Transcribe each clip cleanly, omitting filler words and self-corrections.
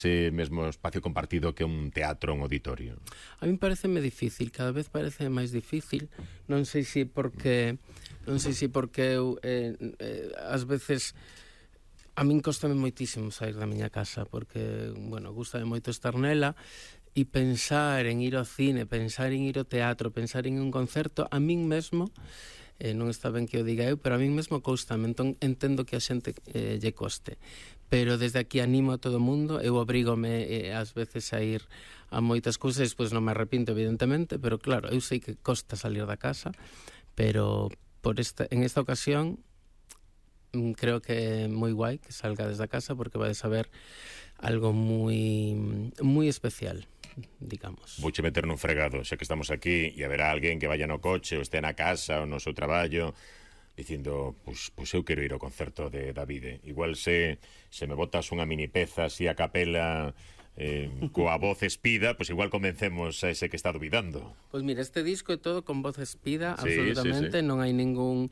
ese mesmo espacio compartido que un teatro, un auditorio? A mí pareceme difícil, cada vez parece máis difícil. Non sei se porque eu ás veces a min costame moitísimo sair da miña casa porque, bueno, gustame moito estar nela e pensar en ir ao cine, pensar en ir ao teatro, pensar en un concerto, a min mesmo non está ben que o diga eu, pero a min mesmo costame, entón entendo que a xente lle coste. Pero desde aquí animo a todo o mundo, eu obrígome ás veces a ir a moitas cousas, despois non me arrepinto evidentemente, pero claro, eu sei que costa salir da casa, pero en esta ocasión creo que é moi guai que salga desde a casa porque vai saber algo moi especial, digamos. Vouche meter nun fregado, xa que estamos aquí, e haberá alguén que vaya no coche ou este na casa ou no seu traballo dicindo, pois eu quero ir ao concerto de Davide. Igual se me botas unha mini peza así a capela coa voz espida, pois igual convencemos a ese que está dubidando. Pois mira, este disco é todo con voz espida, sí, absolutamente, sí. Non hai ningún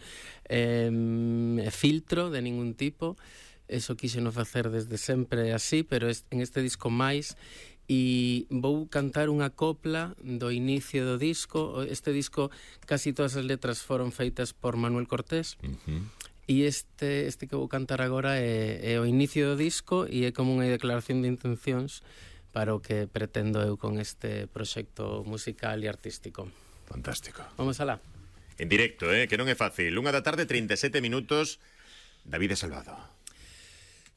filtro de ningún tipo. Eso quixeno facer desde sempre así, pero en este disco máis. E vou cantar unha copla do inicio do disco. Este disco, casi todas as letras foron feitas por Manuel Cortés. E este que vou cantar agora é o inicio do disco e é como unha declaración de intencións para o que pretendo eu con este proxecto musical e artístico. Fantástico. Vamos alá. En directo, que non é fácil. 1 da tarde, 37 minutos. Davide Salvado.